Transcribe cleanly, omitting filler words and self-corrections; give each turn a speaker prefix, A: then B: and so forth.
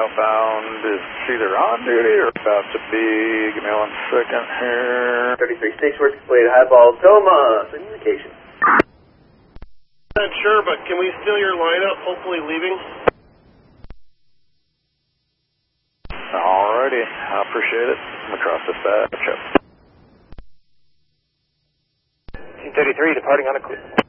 A: outbound is either on duty or about to be. Give me 1 second here.
B: 33 Stageworks, displayed highball, Toma, communication.
C: Not sure, but can we steal your lineup, hopefully leaving?
A: Alrighty, I appreciate it. I'm across this batch.
B: 233, departing on a clear.